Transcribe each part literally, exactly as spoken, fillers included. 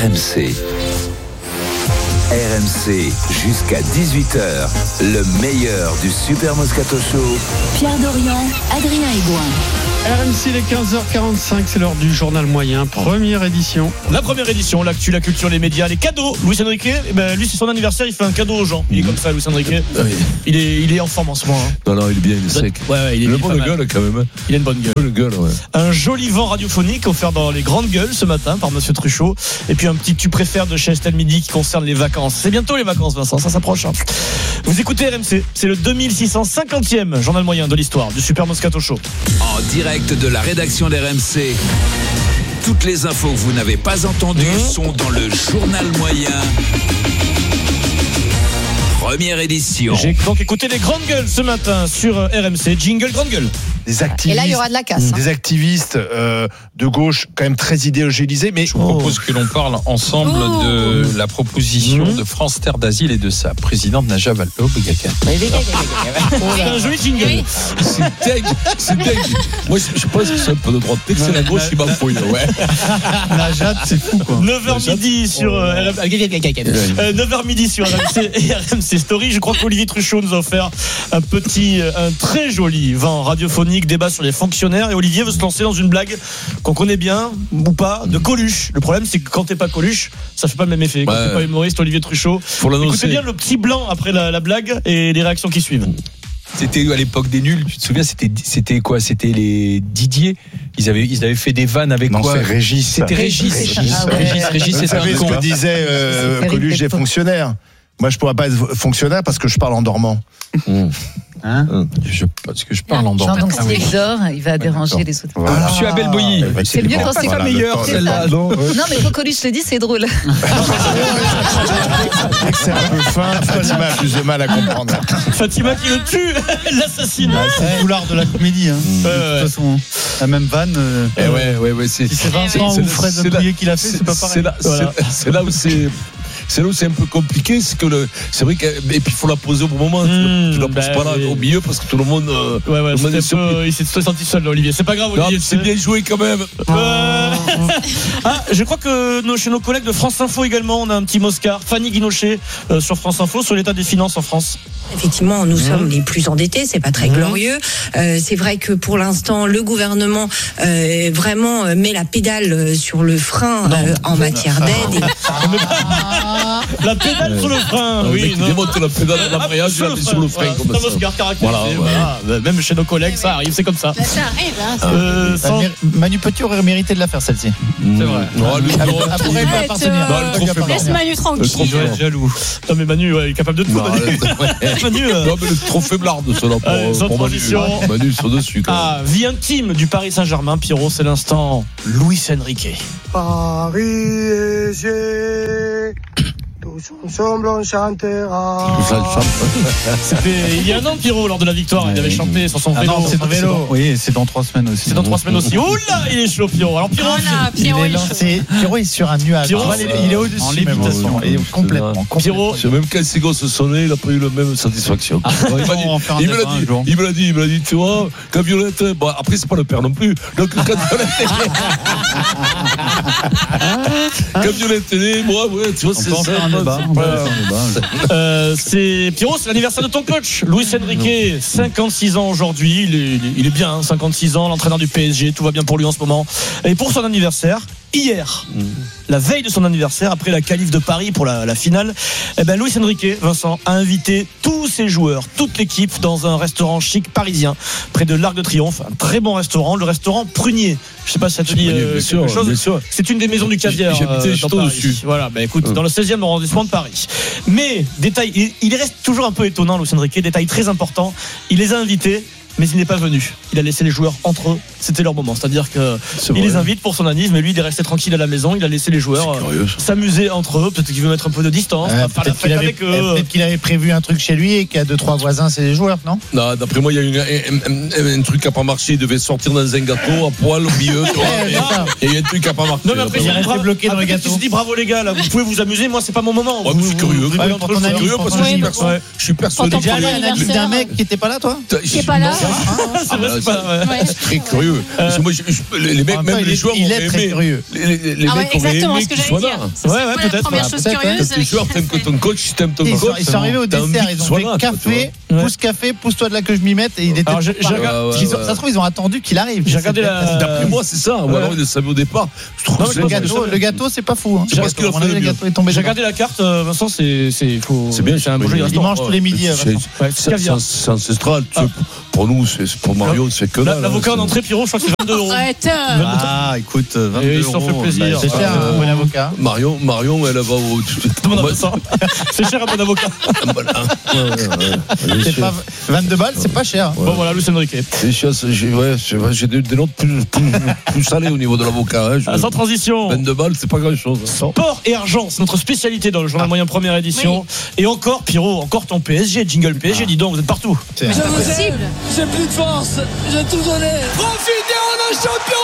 M C. R M C jusqu'à dix-huit heures, le meilleur du Super Moscato Show. Pierre Dorian, Adrien Aigouin. R M C, les quinze heures quarante-cinq, c'est l'heure du journal moyen, première édition. La première édition, l'actu, la culture, les médias, les cadeaux. Luis Enrique, eh ben, lui c'est son anniversaire, il fait un cadeau aux gens. Il est comme ça, Luis Enrique. Ah oui. Il est, il est en forme en ce moment. Hein. Non, non, il est bien, il est sec. Ouais, ouais, il est il a une pas bonne mal. gueule quand même. Il a une bonne gueule. Bonne gueule, ouais. Un joli vent radiophonique offert dans les grandes gueules ce matin par Monsieur Truchot. Et puis un petit tu préfères de chez Estelle Midi qui concerne les vacances. C'est bientôt les vacances, Vincent, ça s'approche. Hein. Vous écoutez R M C, c'est le deux mille six cent cinquantième journal moyen de l'histoire du Super Moscato Show. En direct de la rédaction d'R M C. Toutes les infos que vous n'avez pas entendues mmh. sont dans le journal moyen. Première édition. J'ai donc écouté les grandes gueules ce matin sur R M C. Jingle, grande gueule. Des activistes, et là, il y aura de la casse. Des hein. activistes euh, de gauche, quand même très idéologisés. Mais je vous oh. propose que l'on parle ensemble oh. de la proposition mmh. de France Terre d'Asile et de sa présidente Najat Vallaud-Belkacem. C'est un joli jingle. Oui. C'est dingue, c'est dingue. Moi, je pense que c'est un peu de droite. Dès que c'est la gauche, il m'enfouille. Ouais. Najat, c'est fou, quoi. neuf heures midi sur oh. euh, neuf heures midi sur R M C et R M C Story. Je crois qu'Olivier Truchot nous a offert un petit, un très joli vent radiophonique. Débat sur les fonctionnaires et Olivier veut se lancer dans une blague qu'on connaît bien ou pas de Coluche. Le problème c'est que quand t'es pas Coluche ça fait pas le même effet. Quand ouais. t'es pas humoriste Olivier Truchot, écoutez bien le petit blanc après la, la blague et les réactions qui suivent. C'était à l'époque des nuls, tu te souviens, c'était, c'était quoi? C'était les Didier. Ils avaient, ils avaient fait des vannes avec non, quoi? C'est Régis. C'était Régis. Régis, Régis, ah ouais. Régis, Régis Vous savez ce que disait euh, Coluche des fonctionnaires. Moi, je pourrais pas être fonctionnaire parce que je parle en dormant. Mmh. Hein je, parce que je parle en dormant. Donc s'il ah, dort, il va déranger les autres. Voilà. Monsieur Abel Boilly. Ah, c'est mieux quand c'est pas meilleur celle-là. Non, non, mais quand Coluche le dit, c'est drôle. C'est un peu fin. Fatima a plus de mal à comprendre. Fatima qui le tue, l'assassine. Bah, c'est tout l'art de la comédie. Hein. Mmh. De toute façon, la même vanne. Euh, eh ouais, ouais, ouais. C'est, si c'est Vincent c'est, ou Fred Pouillet qui l'a fait, c'est, c'est pas pareil. C'est là, voilà. c'est, c'est là où c'est. C'est là où c'est un peu compliqué, c'est que le, c'est vrai que, et puis il faut la poser au bon moment. Mmh, tu la poses bah, pas là oui. au milieu parce que tout le monde. Euh, ouais, ouais, le monde est peu, il s'est senti seul, là, Olivier. C'est pas grave, Olivier. Non, c'est bien joué quand même. Euh... ah, je crois que nos, chez nos collègues de France Info également, on a un petit Moscar. Fanny Guinochet euh, sur France Info sur l'état des finances en France. Effectivement, nous mmh. sommes les plus endettés, c'est pas très mmh. glorieux. Euh, c'est vrai que pour l'instant, le gouvernement euh, vraiment met la pédale sur le frein euh, en matière d'aide. Et... La pédale sur le frein, euh, oui. Il démonte la pédale de l'embrayage, il la met sur le frein. Voilà, c'est un Oscar caractérisé. Voilà, voilà. Même chez nos collègues, ça arrive, c'est comme ça. Là, ça arrive, hein. Ça euh, sans... Manu Petit aurait mérité de la faire, celle-ci. Mmh. C'est vrai. Non, lui, elle pourrait pas appartenir. Laisse Manu tranquille. Il doit être jaloux. Non, mais Manu, ouais, il est capable de tout. Non, Manu. Manu euh... non, mais le trop faiblard de cela pour, Allez, pour Manu. Manu, sur dessus. Ah, vie intime du Paris Saint-Germain, Pierrot, c'est l'instant Luis Enrique. Paris et j'ai... Tous ensemble on chantera. C'était il y a un an, Pierrot, lors de la victoire. Il avait chanté sur son vélo. Ah non, c'est, vélo. C'est dans, oui, c'est dans trois semaines aussi. C'est dans trois semaines aussi. Oh là, il est chaud, Pierrot. Alors Pierrot, voilà, Pierrot, il est lancé. Pierrot est sur un nuage. Pierrot, il, est, il est au-dessus. En lévitation. Il est complètement. Pierrot, même quand ses gosses se sonnaient, il n'a pas eu la même satisfaction. Ah, il, m'a dit, il, me l'a dit, il me l'a dit, il me l'a dit, tu vois, quand Violette, bon, après c'est pas le père non plus. Donc quand Violette, quand Violette est née, moi, ouais, tu vois, c'est ça. Euh, c'est Pierrot, c'est l'anniversaire de ton coach Luis Enrique, cinquante-six ans aujourd'hui. Il est, il est bien, hein, cinquante-six ans, l'entraîneur du P S G, tout va bien pour lui en ce moment. Et pour son anniversaire, hier, mmh. la veille de son anniversaire, après la qualif de Paris pour la, la finale, eh ben Luis Enrique, Vincent, a invité tous ses joueurs, toute l'équipe, dans un restaurant chic parisien, près de l'Arc de Triomphe, un très bon restaurant, le restaurant Prunier. Je sais pas si ça te dit euh, quelque sûr, chose. C'est une des maisons du caviar. J'habitais euh, dans dessus. Voilà, bah écoute, mmh. dans le seizième arrondissement de Paris. Mais détail, il, il reste toujours un peu étonnant, Luis Enrique. Détail très important, il les a invités. Mais il n'est pas venu. Il a laissé les joueurs entre eux. C'était leur moment. C'est-à-dire qu'il les invite pour son anniv, mais lui, il est resté tranquille à la maison. Il a laissé les joueurs euh, s'amuser entre eux. Peut-être qu'il veut mettre un peu de distance. Euh, peut-être, qu'il avait, peut-être qu'il avait prévu un truc chez lui et qu'il y a deux, trois voisins, c'est les joueurs, non? Non, d'après moi, il y a une, un, un, un truc qui n'a pas marché. Il devait sortir dans un gâteau à poil au milieu. Il y a un truc qui n'a pas marché. Non, mais après, il est resté bloqué dans le gâteau. Il se dit bravo les gars, là, vous pouvez vous amuser. Moi, c'est pas mon moment. Ouais, je suis curieux. Je suis curieux parce que je suis persuadé. Déjà allé à l'anniv d'un mec qui n'était pas là, toi? Qui n'est pas là? C'est vrai, c'est pas. ouais. C'est très curieux. Parce que moi, je- je- les mecs, En même même temps, il les est- joueurs, il auraient est très aimé- curieux. Les, les, les Ah ouais, mecs auraient exactement aimé ce que qu'ils j'allais soient dire. là. C'est Ouais, pas ouais, la peut-être, première ouais, chose peut-être, curieuse. T'es joueur, t'aimes que ton coach, si t'aimes ton Ils sont, coach. ils sont arrivés au t'as envie dessert, qu'il ils ont soit fait là, quoi, tu café, vois. pousse café, pousse-toi de là que je m'y mette. Et il était Alors, j'ai- tout j'ai pareil. regardé- Ouais, Ils ont- ouais, Ça se trouve, ils ont attendu qu'il arrive. J'ai regardé la- D'après moi, c'est ça. Ou Ouais. alors, il le savait au départ. Je trouve Non, que mais c'est Le je pense que gâteau, ça- le gâteau, c'est pas fou. Hein. Je pense qu'il a À mon fait avis, le le mieux. gâteau est tombé J'ai dedans. regardé la carte, euh, Vincent, c'est c'est faut- C'est bien, c'est un c'est joli joli. Il restaurant. mange tous les midis. C'est- Vincent. Ouais, C'est caviar. c'est- c'est ancestral. tu Ah. sais, Pour nous, c'est pour Mario, c'est que La- dalle. L'avocat hein, en entrée, Pierrot, je crois que c'est vingt-deux euros. Arrête. Ah, écoute, vingt-deux Et ils s'en fait euros. plaisir. Bah, C'est cher, Euh, un bon avocat. c'est- Marion, Marion, elle va au. Demande à Vincent. C'est cher un bon avocat. Voilà. Ouais, ouais, ouais. C'est pas vingt-deux balles, c'est pas cher. Bon voilà, Luis Enrique. C'est chiant, c'est- J'ai ouais, c'est vrai, j'ai des, des notes plus, plus, plus salées au niveau de l'avocat. Hein. Je- Ah, sans transition. vingt-deux balles, c'est pas grand chose. Sport et argent, c'est notre spécialité dans le journal moyen première édition. Et encore, Pierrot, encore ton P S G, jingle P S G, dis donc, vous êtes partout. C'est- C'est pas possible. J'ai plus de force, j'ai tout donné. Profitez, on est champion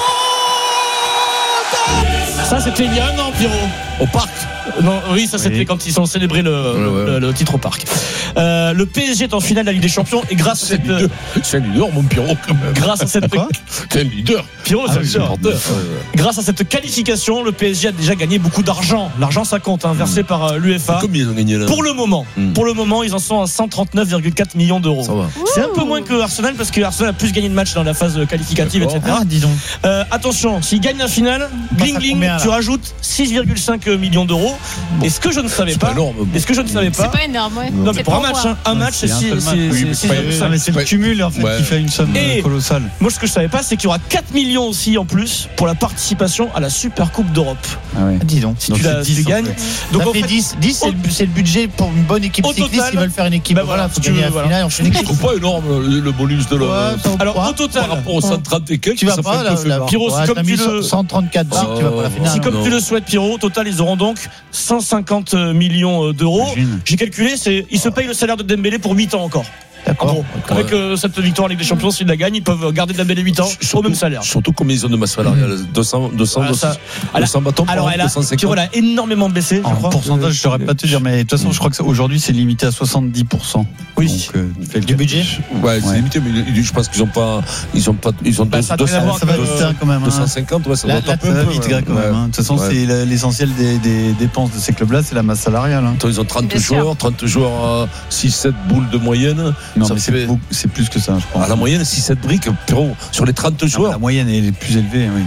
d'Europe. Ça, c'était il y a un an, Pierrot. Au parc. Non, oui, ça c'était Oui. quand ils ont célébré le, ouais. le, le titre au parc. Euh, le P S G est en finale de la Ligue des Champions et grâce à C'est un cette. leader, c'est un leader, mon Pierrot, quand même. Grâce à cette. C'est un leader. Pierrot, Ah c'est oui, sûr. c'est porteur. Grâce à cette qualification, le P S G a déjà gagné beaucoup d'argent. L'argent, ça compte, hein, versé par euh, l'U E F A. Combien ils ont gagné là? Pour le moment, Hmm. pour le moment, ils en sont à cent trente-neuf virgule quatre millions d'euros. Ça va. C'est un peu moins que Arsenal parce que Arsenal a plus gagné de matchs dans la phase qualificative, D'accord. et cetera. Ah, dis donc. Euh, attention, s'il gagne la finale, passe bling à bling, combien, là tu rajoutes six virgule cinq millions d'euros. Et ce que je ne savais C'est pas, pas énorme. et ce que je ne savais C'est pas, pas énorme, ouais. non mais C'est pour un pour match, moi. hein, un match, c'est c'est un six- seul c'est- match. Oui, c'est mais six c'est pas- virgule cinq. mais c'est le cumul en fait Ouais. qui fait une somme Et- colossale. Moi, ce que je savais pas, c'est qu'il y aura quatre millions aussi en plus pour la participation à la Super Coupe d'Europe. Ah ouais. Ah, dis donc. Si Donc tu, la, c'est si tu dix, en gagnes. fait. Donc Ça en fait fait, dix, dix c'est, le, c'est le budget pour une bonne équipe Au cycliste. total, Ils veulent faire une équipe. ben voilà, voilà, faut si tu gagner veux, la voilà. finale. On fait une Je équipe. trouve pas énorme le, le bonus de la. Ouais, ça, alors quoi. au total, Par rapport aux cent trente et quelques, Tu vas ça pas fait là, un peu là, faible. Pierrot, si ouais, comme t'as tu mis le- cent trente-quatre barres, Oh, tu vas pas à la finale. si comme non. tu le souhaites, Pierrot, au total, ils auront donc cent cinquante millions d'euros. Imagine. J'ai calculé, c'est, ils se payent le salaire de Dembélé pour huit ans encore. En D'accord. gros, avec euh, cette victoire en Ligue des Champions, s'ils la gagnent, ils peuvent garder Dembélé huit ans au même salaire. Surtout combien ils ont de masse salariale. deux cents, deux cents, Voilà, ça- deux cents bâtons par Alors, an, elle a, deux cent cinquante. Pierrot, elle a énormément baissé, je En crois. pourcentage, je saurais pas te dire, mais de toute façon, je crois que ça- aujourd'hui, c'est limité à soixante-dix pour cent. Oui. Donc, euh, fais le Du budget. Ouais, c'est Ouais. limité, mais je pense qu'ils ont pas, ils ont pas, ils ont Bah, deux- ça a deux rien à cents, voir Ça va avec, vite euh, hein, quand même. deux cent hein. cinquante, ouais, ça La- doit la- taper Ça un va peu. vite, ouais. quand même. hein. De toute façon, Ouais. c'est la- l'essentiel des, des dépenses de ces clubs-là, c'est la masse salariale. hein. Attends, ils ont trente Bien sûr. joueurs, trente joueurs à six sept boules de moyenne. Non, Ça mais c'est fait- beaucoup- c'est plus que ça, je pense. À la moyenne, six sept briques, Pierrot, sur les trente Non, joueurs. La moyenne est plus élevée, oui.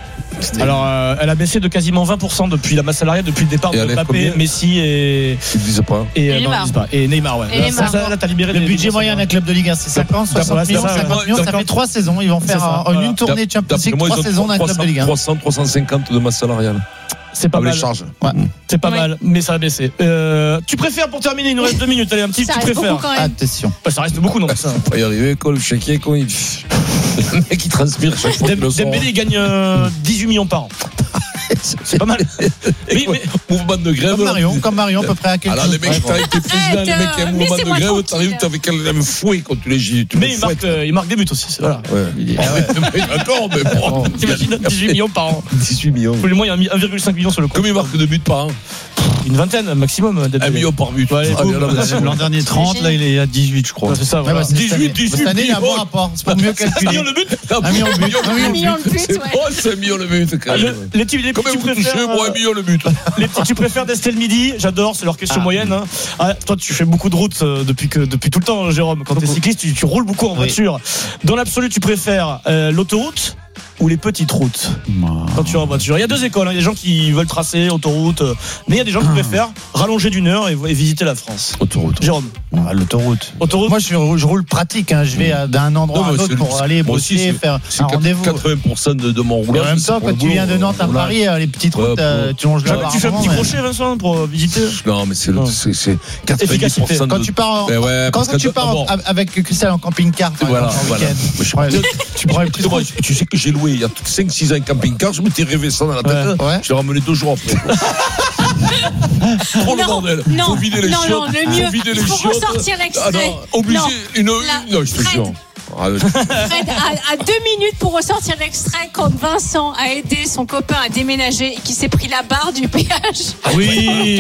Alors, euh, elle a baissé de quasiment vingt pour cent depuis la masse salariale, depuis le départ Et de elle est Mbappé, combien Messi et, Ils ne disent pas. et, euh, Et non, Neymar. ils disent pas. Et Neymar, ouais. Et Là, Neymar. ça, ça, là, t'as libéré Le des- budget des- moyen d'un club de Ligue un, c'est cinquante, soixante millions, c'est ça, cinquante millions. Ça d'accord. fait trois saisons. Ils vont C'est faire ça, en voilà. une tournée Champions D'après League, moi, trois ils ont saisons d'un club de Ligue un. trois cents, trois cent cinquante de masse salariale. C'est pas Avec mal. les charges. Ouais. C'est pas Oui. mal, mais ça a baissé. Euh, tu préfères, pour terminer, il nous reste deux minutes. Allez, un petit, Ça tu reste préfères. beaucoup quand même. Attention. Bah, ça reste beaucoup, non ça. On va y arriver, quoi, le chéquier, quoi. Il... Le mec, il transpire chaque fois qu'il Dem- le sort. Dembélé il gagne euh, dix-huit millions par an. C'est pas mal. Oui, mais Mouvement de grève. Comme Marion, comme Marion, à peu près à quelque Alors, chose. les mecs, Ouais. t'arrives, t'es président, les mecs, il y a un mouvement de laissez-moi grève, tranquille. t'arrives, t'es avec un fouet quand tu les gis. tu mais le il marque, fouettes. euh, il marque des buts aussi. c'est- Voilà. Ouais. Ah ouais. Mais D'accord, mais bon. T'imagines dix-huit millions par an. dix-huit millions. Tous les mois, il y a un virgule cinq million sur le compte. Combien il marque de buts par an? Une vingtaine maximum. Dembélé. Un million par but. Ouais, allez, Ah, boum. là, là, là, L'an dernier trente, là il est à dix-huit, je crois. Ouais, c'est ça. Ouais, Voilà. bah, c'est cette année. dix-huit, Cette année, il y a un bon dix-huit. rapport. C'est pour mieux Un calculer. million le but. Un million de buts. Un million de buts, C'est ouais. bon, c'est un million le but, quand Ah, même. le- les petits, les Combien petits vous touchez, préfères, moi, un euh, million le but. les petits, tu préfères d'Estelle Midi, j'adore, c'est leur question Ah. moyenne. Hein. Ah, toi, tu fais beaucoup de routes euh, depuis que depuis tout le temps, Jérôme. Quand tu es cycliste, tu, tu roules beaucoup en Oui. voiture. Dans l'absolu, tu préfères euh, l'autoroute ou les petites routes quand tu es en voiture. Il y a deux écoles. hein. Il y a des gens qui veulent tracer autoroute, euh, mais il y a des gens qui préfèrent rallonger d'une heure et, et visiter la France. Autoroute. Jérôme, Ah, l'autoroute. autoroute. Moi, je, je roule pratique. hein. Je vais à- d'un endroit Non, à mais l'autre c'est- pour aller moi aussi, bosser, c'est- faire C'est un rendez-vous. quatre-vingts pour cent de, de mon Et roulage. en même c'est temps, pour quand le tu viens boulot, de Nantes à roulage. Paris, euh, les petites Ouais, routes, euh, pour- tu longes Tu, là-bas. tu fais un petit mais- crochet, Vincent, pour euh, visiter. Non, mais c'est le- Non. c'est c'est quatre-vingt-dix pour Efficacité. cent de. Quand tu pars, en- Ben ouais, quand parce que tu pars d'abord- en- avec Christelle en camping-car, par Voilà, exemple, en voilà. week-end, Mais je- ouais, tu prends les petites Excuse-moi, routes. tu sais que j'ai loué il y a cinq six ans un camping-car, je m'étais rêvé ça dans la tête. Ouais. Je l'ai ramené deux jours après. Trop le Non, bordel. non, Faut vider les non, chiottes. non, le mieux, Faut vider les il faut chiottes. ressortir l'extrait. Ah non, obligé. Non. Une, La- non, je te Fred, jure. Fred a, a deux minutes pour ressortir l'extrait quand Vincent a aidé son copain à déménager et qui s'est pris la barre du péage. Ah oui.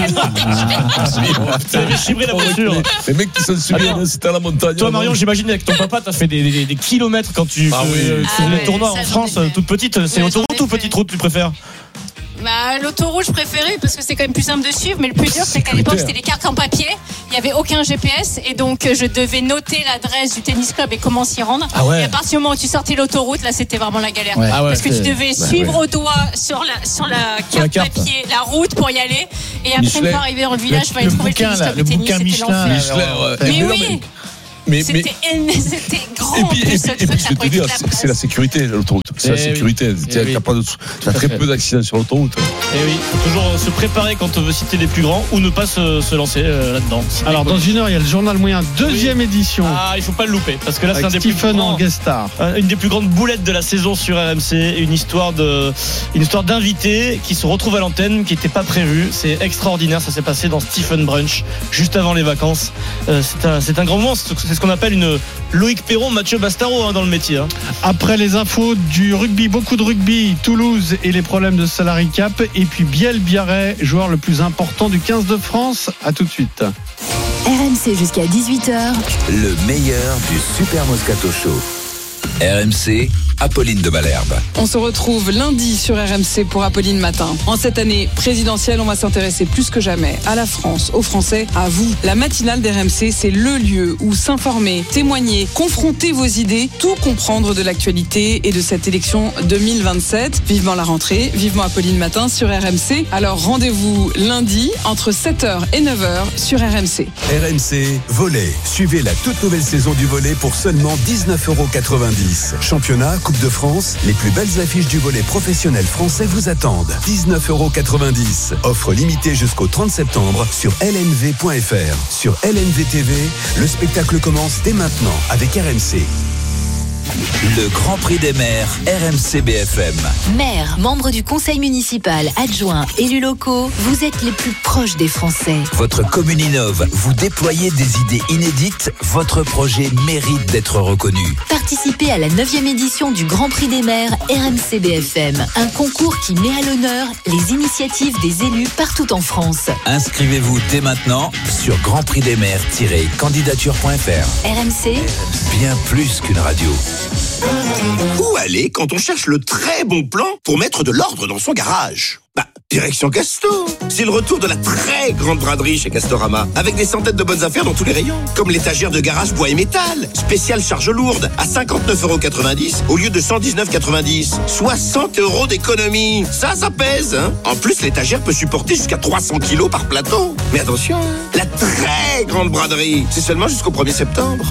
Ça avait chibré la voiture. Les mecs qui s'en souviennent, c'était à la montagne. Toi, Marion, j'imagine avec ton papa, t'as fait des, des, des kilomètres quand tu ah fais oui. euh, ah les ouais, tournois en France, toute petite. C'est ouais, autoroute ou petite route tu préfères? Bah, l'autoroute, je préférais parce que c'est quand même plus simple de suivre, mais le plus dur, c'est qu'à l'époque, c'était les cartes en papier. Il n'y avait aucun G P S et donc je devais noter l'adresse du tennis club et comment s'y rendre. Ah ouais. Et à partir du moment où tu sortais l'autoroute, là, c'était vraiment la galère. Ouais. Ah ouais, parce que tu c'est- devais bah suivre ouais. au doigt sur la, sur la Sur la carte carte. papier la route pour y aller. Et après, Michelin. une fois arrivé dans le village, il fallait le trouver bouquin, le tennis là, club le de tennis. bouquin C'était Michelin. l'enfer. Michelin, ouais. Mais non, oui. Mais, mais, C'était, c'était grand. et puis, en plus, et ce puis, et truc, puis, ça je vais te prenait dire, toute la c'est, place. c'est la sécurité, l'autoroute. C'est la Eh oui. sécurité. Eh Tu as, oui. pas de, tu as à très fait. peu d'accidents sur l'autoroute. Et oui, faut toujours se préparer quand on veut citer les plus grands ou ne pas se, se lancer euh, là-dedans. C'est Alors, dans rigolo. une heure, il y a le journal moyen, deuxième édition. Ah, il faut pas le louper parce que là, c'est un Avec des plus Stephen en grands. guest star. Euh, Une des plus grandes boulettes de la saison sur R M C, une histoire de, une histoire d'invités qui se retrouvent à l'antenne, qui n'était pas prévue. C'est extraordinaire, ça s'est passé dans Stephen Brunch juste avant les vacances. Euh, c'est un, c'est un grand moment, c'est c'est ce qu'on appelle une Loïc Perron, Mathieu Bastaro hein, dans le métier. Hein. Après les infos du rugby, beaucoup de rugby, Toulouse et les problèmes de salary cap. Et puis Biel Biarret, joueur le plus important du quinze de France. À tout de suite. R M C jusqu'à dix-huit heures. Le meilleur du Super Moscato Show. R M C, Apolline de Malherbe. On se retrouve lundi sur R M C pour Apolline Matin. En cette année présidentielle, on va s'intéresser plus que jamais à la France, aux Français, à vous. La matinale d'R M C, c'est le lieu où s'informer, témoigner, confronter vos idées, tout comprendre de l'actualité et de cette élection deux mille vingt-sept. Vivement la rentrée, vivement Apolline Matin sur R M C. Alors rendez-vous lundi entre sept heures et neuf heures sur R M C. R M C, volley. Suivez la toute nouvelle saison du volley pour seulement dix-neuf euros quatre-vingt-dix. Championnat, Coupe de France, les plus belles affiches du volley professionnel français vous attendent. dix-neuf euros quatre-vingt-dix. Offre limitée jusqu'au trente septembre sur L N V point F R. Sur L N V T V, le spectacle commence dès maintenant avec R M C. Le Grand Prix des maires, R M C B F M. Maire, membre du conseil municipal, adjoint, élus locaux, vous êtes les plus proches des Français. Votre commune innove, vous déployez des idées inédites, votre projet mérite d'être reconnu. Participez à la neuvième édition du Grand Prix des maires R M C B F M, un concours qui met à l'honneur les initiatives des élus partout en France. Inscrivez-vous dès maintenant sur grand prix des maires tiret candidature point F R. R M C, Bien plus qu'une radio. Où aller quand on cherche le très bon plan pour mettre de l'ordre dans son garage? Bah, direction Casto. C'est le retour de la très grande braderie chez Castorama, avec des centaines de bonnes affaires dans tous les rayons, comme l'étagère de garage bois et métal, spéciale charge lourde, à cinquante-neuf euros quatre-vingt-dix au lieu de cent dix-neuf euros quatre-vingt-dix. soixante euros d'économie. Ça, ça pèse, hein. En plus, l'étagère peut supporter jusqu'à trois cents kilos par plateau. Mais attention, hein, la très grande braderie, c'est seulement jusqu'au premier septembre.